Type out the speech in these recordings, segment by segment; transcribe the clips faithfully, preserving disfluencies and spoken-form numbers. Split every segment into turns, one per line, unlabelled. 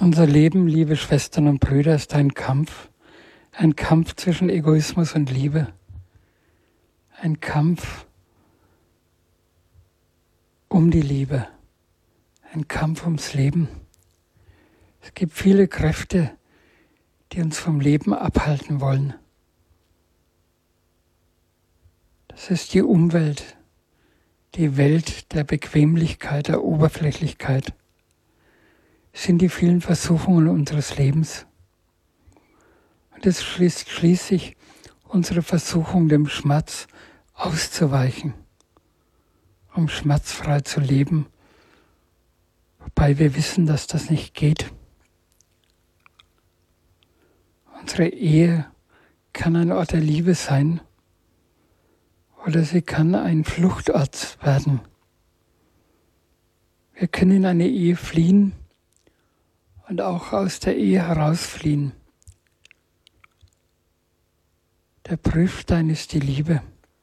Unser Leben, liebe Schwestern und Brüder, ist ein Kampf. Ein Kampf zwischen Egoismus und Liebe. Ein Kampf um die Liebe. Ein Kampf ums Leben. Es gibt viele Kräfte, die uns vom Leben abhalten wollen. Das ist die Umwelt, die Welt der Bequemlichkeit, der Oberflächlichkeit. Es sind die vielen Versuchungen unseres Lebens. Und es schließt schließlich unsere Versuchung, dem Schmerz auszuweichen, um schmerzfrei zu leben, wobei wir wissen, dass das nicht geht. Unsere Ehe kann ein Ort der Liebe sein oder sie kann ein Fluchtort werden. Wir können in eine Ehe fliehen und auch aus der Ehe herausfliehen. Der Prüfstein ist die Liebe.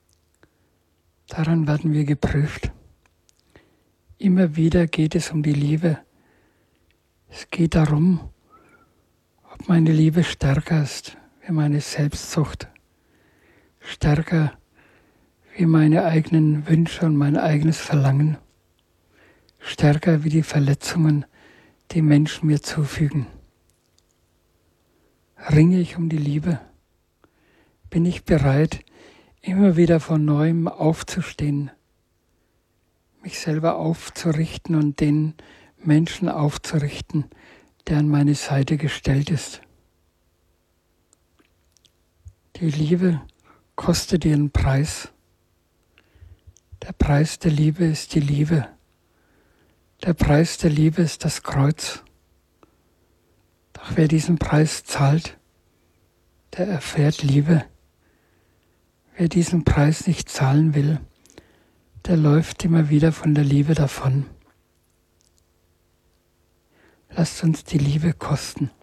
Daran werden wir geprüft. Immer wieder geht es um die Liebe. Es geht darum, ob meine Liebe stärker ist wie meine Selbstsucht, stärker wie meine eigenen Wünsche und mein eigenes Verlangen, stärker wie die Verletzungen, die Menschen mir zufügen. Ringe ich um die Liebe? Bin ich bereit, immer wieder von Neuem aufzustehen, mich selber aufzurichten und den Menschen aufzurichten, der an meine Seite gestellt ist? Die Liebe kostet ihren Preis. Der Preis der Liebe ist die Liebe. Der Preis der Liebe ist das Kreuz. Doch wer diesen Preis zahlt, der erfährt Liebe. Wer diesen Preis nicht zahlen will, der läuft immer wieder von der Liebe davon. Lasst uns die Liebe kosten.